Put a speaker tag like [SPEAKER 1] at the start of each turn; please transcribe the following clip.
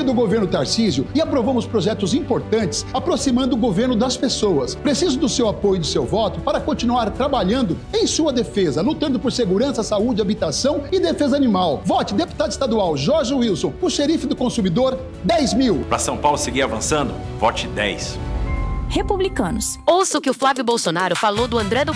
[SPEAKER 1] do governo Tarcísio e aprovamos projetos importantes aproximando o governo das pessoas. Preciso do seu apoio e do seu voto para continuar trabalhando em sua defesa, lutando por segurança, saúde, habitação e defesa animal. Vote deputado estadual Jorge Wilson, o xerife do consumidor, 10 mil.
[SPEAKER 2] Para São Paulo seguir avançando, vote 10.
[SPEAKER 3] Republicanos.
[SPEAKER 4] Ouça o que o Flávio Bolsonaro falou do André do